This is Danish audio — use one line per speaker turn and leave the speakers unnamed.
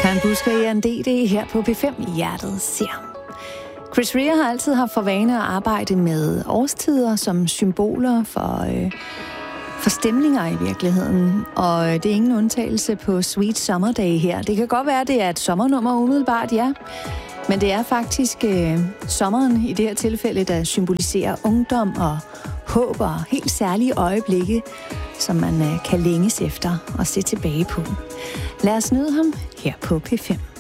Søren Busker i NDD her på P5 Hjertet ser. Chris Rea har altid haft for vane at arbejde med årstider som symboler for stemninger i virkeligheden. Og det er ingen undtagelse på Sweet Summer Day her. Det kan godt være, det er et sommernummer umiddelbart, ja. Men det er faktisk sommeren i det her tilfælde, der symboliserer ungdom og håb og helt særlige øjeblikke, som man kan længes efter og se tilbage på. Lad os nyde ham her på P5.